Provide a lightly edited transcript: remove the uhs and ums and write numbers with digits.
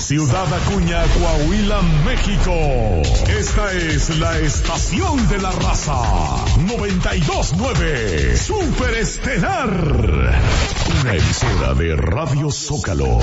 Ciudad Acuña, Coahuila, México. Esta es la estación de la raza. 92.9 Super Estelar. Una emisora de Radio Zócalo.